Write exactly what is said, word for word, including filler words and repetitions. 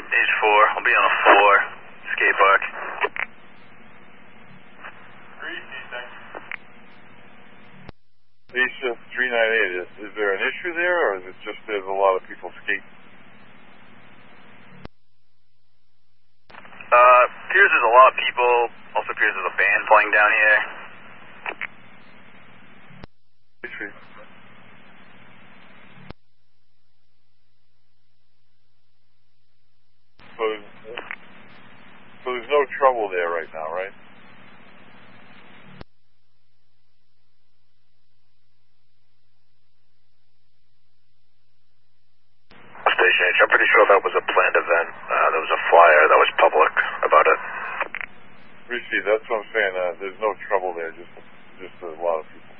He's four. I'll be on a four. Skate park. Asia three ninety-eight, is, is there an issue there, or is it just there's a lot of people skating? Uh, appears there's a lot of people. Also appears there's a band playing down here. Issue. So, so there's no trouble there right now, right? Station H, I'm pretty sure that was a planned event. Uh, there was a flyer that was public about it. Rishi, that's what I'm saying. Uh, there's no trouble there. Just, just a lot of people.